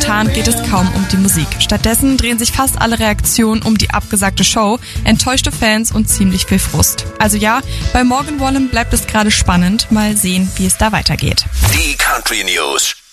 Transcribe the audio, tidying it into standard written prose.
Momentan geht es kaum um die Musik. Stattdessen drehen sich fast alle Reaktionen um die abgesagte Show, enttäuschte Fans und ziemlich viel Frust. Also ja, bei Morgan Wallen bleibt es gerade spannend. Mal sehen, wie es da weitergeht. Die Country News.